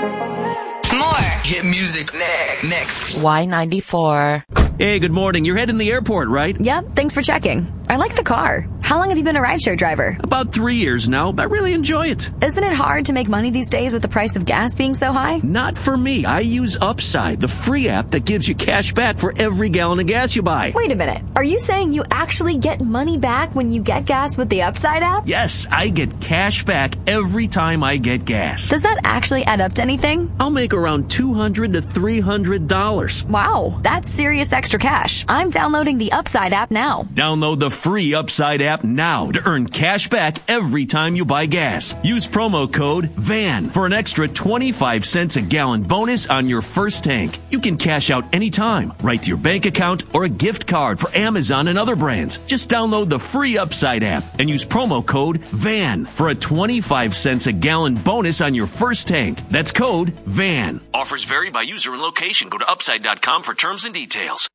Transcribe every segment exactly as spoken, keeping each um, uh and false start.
More hit music ne- next. Y ninety-four. Hey, good morning. You're heading to the airport, right? Yep, thanks for checking. I like the car. How long have you been a rideshare driver? About three years now. I really enjoy it. Isn't it hard to make money these days with the price of gas being so high? Not for me. I use Upside, the free app that gives you cash back for every gallon of gas you buy. Wait a minute. Are you saying you actually get money back when you get gas with the Upside app? Yes, I get cash back every time I get gas. Does that actually add up to anything? I'll make around two hundred to three hundred dollars. Wow, that's serious extra cash. I'm downloading the Upside app now. Download the free Upside app now to earn cash back every time you buy gas. Use promo code V A N for an extra twenty-five cents a gallon bonus on your first tank. You can cash out anytime, right to your bank account or a gift card for Amazon and other brands. Just download the free Upside app and use promo code V A N for a twenty-five cents a gallon bonus on your first tank. That's code V A N. Offers vary by user and location. Go to upside dot com for terms and details.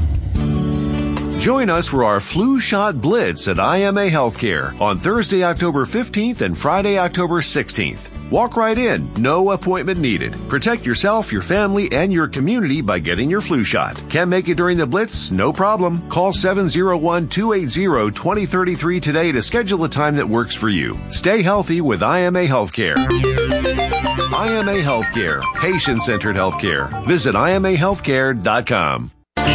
Join us for our flu shot blitz at I M A Healthcare on Thursday, October fifteenth and Friday, October sixteenth. Walk right in, no appointment needed. Protect yourself, your family, and your community by getting your flu shot. Can't make it during the blitz? No problem. Call seven oh one, two eight zero, two oh three three today to schedule a time that works for you. Stay healthy with I M A Healthcare. I M A Healthcare, patient-centered healthcare. Visit I M A healthcare dot com.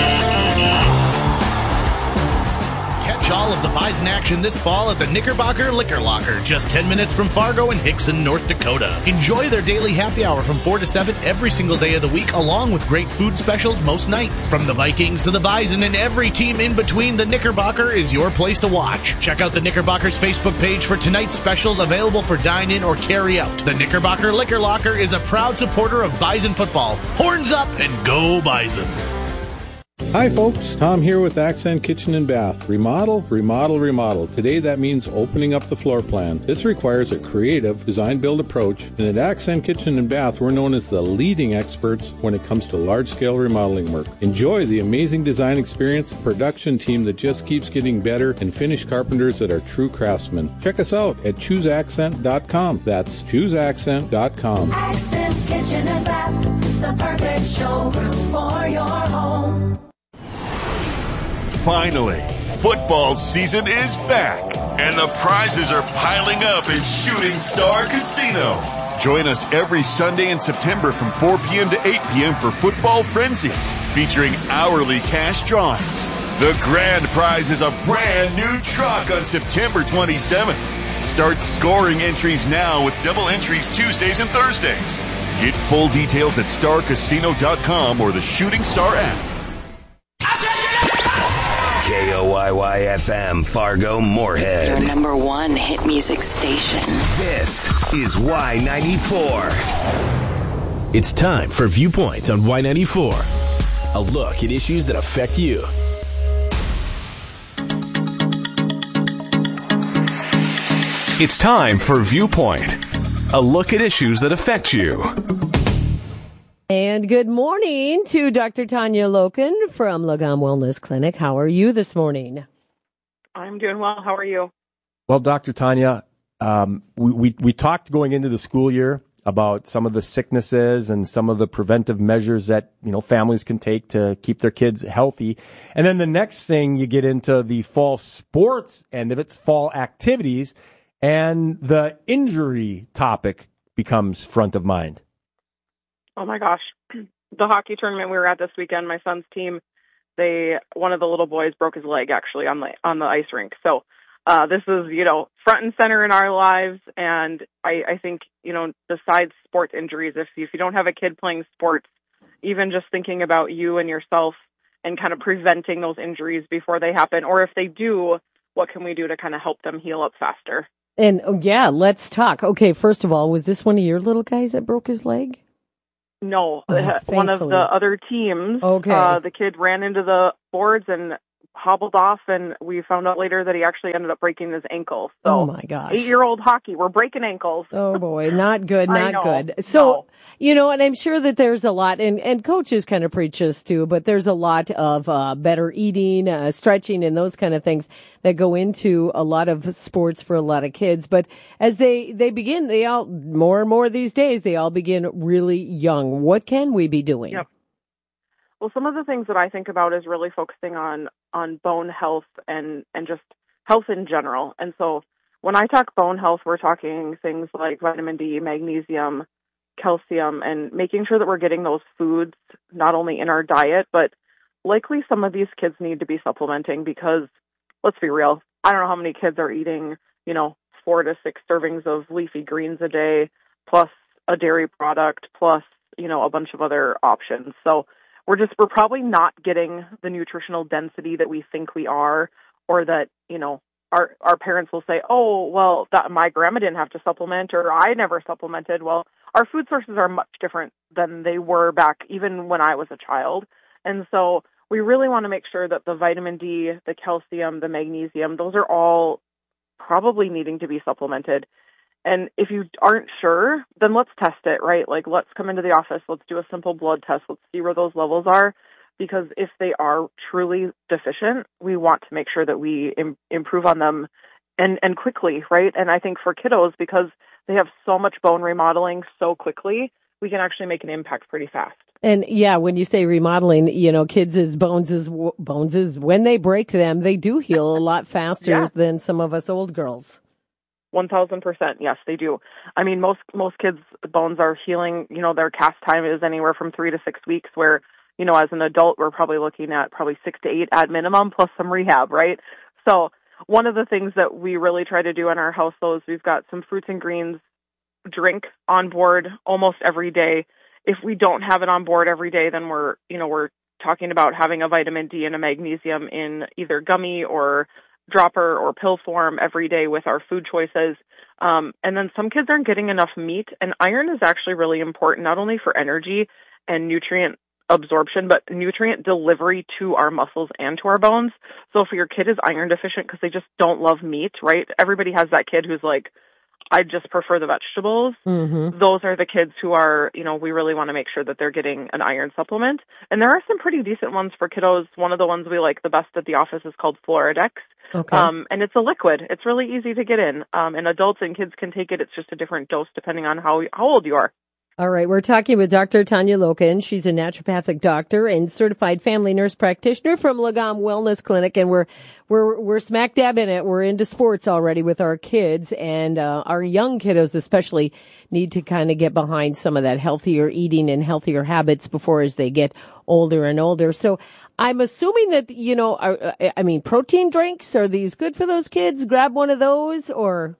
Catch all of the Bison action this fall at the Knickerbocker Liquor Locker, just ten minutes from Fargo and Hickson, North Dakota. Enjoy their daily happy hour from four to seven every single day of the week, along with great food specials most nights. From the Vikings to the Bison and every team in between, the Knickerbocker is your place to watch. Check out the Knickerbocker's Facebook page for tonight's specials available for dine-in or carry-out. The Knickerbocker Liquor Locker is a proud supporter of Bison football. Horns up and go Bison! Hi folks, Tom here with Accent Kitchen and Bath. Remodel, remodel, remodel. Today that means opening up the floor plan. This requires a creative design-build approach, and at Accent Kitchen and Bath we're known as the leading experts when it comes to large-scale remodeling work. Enjoy the amazing design experience, production team that just keeps getting better, and finished carpenters that are true craftsmen. Check us out at choose accent dot com. That's choose accent dot com. Accent Kitchen and Bath, the perfect showroom for your home. Finally, football season is back, and the prizes are piling up at Shooting Star Casino. Join us every Sunday in September from four p.m. to eight p.m. for Football Frenzy, featuring hourly cash drawings. The grand prize is a brand new truck on September twenty-seventh. Start scoring entries now with double entries Tuesdays and Thursdays. Get full details at star casino dot com or the Shooting Star app. K O Y Y F M, Fargo, Moorhead. Your number one hit music station. This is Y ninety-four. It's time for Viewpoint on Y ninety-four. A look at issues that affect you. It's time for Viewpoint. A look at issues that affect you. And good morning to Doctor Tanya Loken from Lagom Wellness Clinic. How are you this morning? I'm doing well. How are you? Well, Doctor Tanya, um, we, we, we talked going into the school year about some of the sicknesses and some of the preventive measures that, you know, families can take to keep their kids healthy. And then the next thing, you get into the fall sports end of its fall activities, and the injury topic becomes front of mind. Oh my gosh. The hockey tournament we were at this weekend, my son's team, they one of the little boys broke his leg actually on the on the ice rink. So uh, this is, you know, front and center in our lives. And I, I think, you know, besides sports injuries, if you, if you don't have a kid playing sports, even just thinking about you and yourself and kind of preventing those injuries before they happen, or if they do, what can we do to kind of help them heal up faster? And oh, yeah, let's talk. Okay, first of all, was this one of your little guys that broke his leg? No, oh, one of the other teams. Okay. Uh, the kid ran into the boards and hobbled off, and we found out later that he actually ended up breaking his ankle. So, oh my gosh. Eight-year-old hockey, we're breaking ankles. Oh boy, not good, I not know. good. So, No. you know, and I'm sure that there's a lot, and, and coaches kind of preach this too, but there's a lot of uh, better eating, uh, stretching, and those kind of things that go into a lot of sports for a lot of kids. But as they, they begin, they all, more and more these days, they all begin really young. What can we be doing? Yep. Well, some of the things that I think about is really focusing on, on bone health and, and just health in general. And so when I talk bone health, we're talking things like vitamin D, magnesium, calcium, and making sure that we're getting those foods not only in our diet, but likely some of these kids need to be supplementing because, let's be real, I don't know how many kids are eating, you know, four to six servings of leafy greens a day, plus a dairy product, plus, you know, a bunch of other options. So we're just, we're probably not getting the nutritional density that we think we are, or that, you know, our, our parents will say, oh, well, that my grandma didn't have to supplement, or I never supplemented. Well, our food sources are much different than they were back even when I was a child. And so we really want to make sure that the vitamin D, the calcium, the magnesium, those are all probably needing to be supplemented. And if you aren't sure, then let's test it, right? Like, let's come into the office, let's do a simple blood test, let's see where those levels are. Because if they are truly deficient, we want to make sure that we im- improve on them and, and quickly, right? And I think for kiddos, because they have so much bone remodeling so quickly, we can actually make an impact pretty fast. And yeah, when you say remodeling, you know, kids' bones is, bones is, when they break them, they do heal a lot faster Yeah. than some of us old girls. one thousand percent. Yes, they do. I mean, most, most kids' bones are healing, you know, their cast time is anywhere from three to six weeks where, you know, as an adult, we're probably looking at probably six to eight at minimum plus some rehab, right? So one of the things that we really try to do in our house, though, is we've got some fruits and greens drink on board almost every day. If we don't have it on board every day, then we're, you know, we're talking about having a vitamin D and a magnesium in either gummy or dropper or pill form every day with our food choices. Um, and then some kids aren't getting enough meat, and iron is actually really important, not only for energy and nutrient absorption, but nutrient delivery to our muscles and to our bones. So if your kid is iron deficient because they just don't love meat, right? Everybody has that kid who's like, I just prefer the vegetables. Mm-hmm. Those are the kids who are, you know, we really want to make sure that they're getting an iron supplement. And there are some pretty decent ones for kiddos. One of the ones we like the best at the office is called Floridex. Okay. Um, and it's a liquid. It's really easy to get in. Um, and adults and kids can take it. It's just a different dose depending on how, how old you are. All right, we're talking with Doctor Tanya Loken. She's a naturopathic doctor and certified family nurse practitioner from Lagom Wellness Clinic, and we're we're we're smack dab in it. We're into sports already with our kids, and uh, our young kiddos especially need to kind of get behind some of that healthier eating and healthier habits before as they get older and older. So I'm assuming that, you know, are, I mean, protein drinks, are these good for those kids? Grab one of those, or?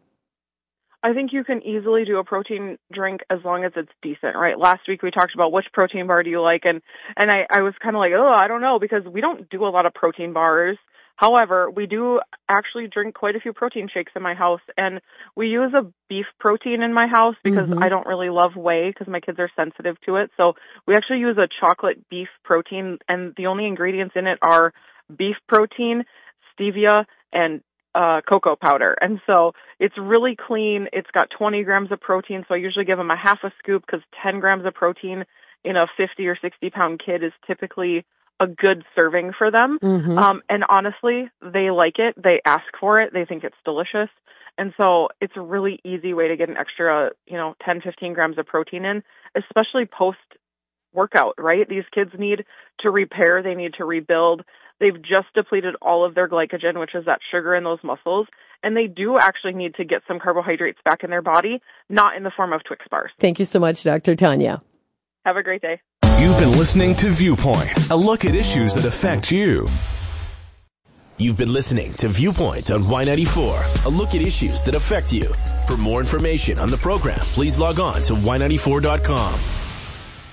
I think you can easily do a protein drink as long as it's decent, right? Last week we talked about which protein bar do you like, and, and I, I was kind of like, oh, I don't know, because we don't do a lot of protein bars. However, we do actually drink quite a few protein shakes in my house, and we use a beef protein in my house because Mm-hmm. I don't really love whey because my kids are sensitive to it. So we actually use a chocolate beef protein, and the only ingredients in it are beef protein, stevia, and Uh, cocoa powder. And so it's really clean. It's got twenty grams of protein. So I usually give them a half a scoop because ten grams of protein in a fifty or sixty pound kid is typically a good serving for them. Mm-hmm. Um, and honestly, they like it. They ask for it. They think it's delicious. And so it's a really easy way to get an extra, you know, ten, fifteen grams of protein in, especially post workout, right? These kids need to repair. They need to rebuild. They've just depleted all of their glycogen, which is that sugar in those muscles, and they do actually need to get some carbohydrates back in their body, not in the form of Twix bars. Thank you so much, Doctor Tanya. Have a great day. You've been listening to Viewpoint, a look at issues that affect you. You've been listening to Viewpoint on Y ninety-four, a look at issues that affect you. For more information on the program, please log on to Y ninety-four dot com.